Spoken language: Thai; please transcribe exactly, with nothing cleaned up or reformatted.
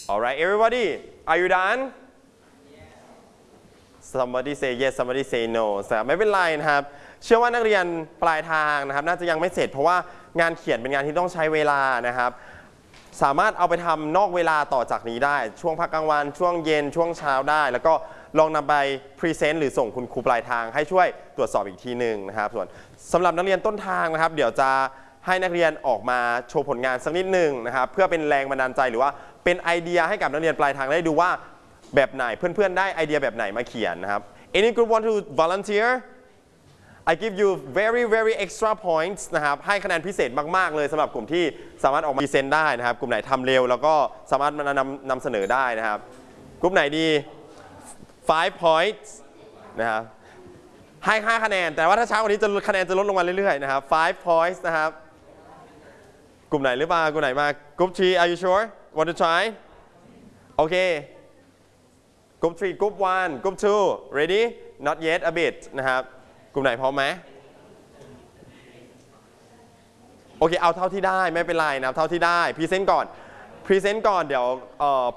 Alright everybody are you done somebody say yes somebody say no ไม่เป็นไรนะครับเชื่อว่านักเรียนปลายทางนะครับน่าจะยังไม่เสร็จเพราะว่างานเขียนเป็นงานที่ต้องใช้เวลานะครับสามารถเอาไปทำนอกเวลาต่อจากนี้ได้ช่วงพักกลางวันช่วงเย็นช่วงเช้าได้แล้วก็ลองนำไปพรีเซนต์หรือส่งคุณครูปลายทางให้ช่วยตรวจสอบอีกทีหนึ่งนะครับส่วนสำหรับนักเรียนต้นทางนะครับเดี๋ยวจะให้นักเรียนออกมาโชว์ผลงานสักนิดหนึ่งนะครับเพื่อเป็นแรงบันดาลใจหรือว่าเป็นไอเดียให้กับนักเรียนปลายทางได้ดูว่าแบบไหนเพื่อนๆได้ไอเดียแบบไหนมาเขียนนะครับ Any group want to volunteer I give you very very extra points นะครับให้คะแนนพิเศษมากๆเลยสำหรับกลุ่มที่สามารถออกมาพรีเซนต์ได้นะครับกลุ่มไหนทำเร็วแล้วก็สามารถมานำนำเสนอได้นะครับกลุ่มไหนดี five points นะครับให้ห้าคะแนนแต่ว่าถ้าช้ากว่านี้จะคะแนนจะลดลงมาเรื่อยๆนะครับ five points นะครับกลุ่มไหนหรือเปล่ากลุ่มไหนมากลุ่ม three are you sure want to try โอเคกลุ่ม three กลุ่ม one กลุ่ม two ready not yet a bit นะครับกลุ่มไหนพร้อมไหมโอเคเอาเท่าที่ได้ไม่เป็นไรนะเท่าที่ได้พรีเซนต์ก่อนพรีเซนต์ก่อนเดี๋ยว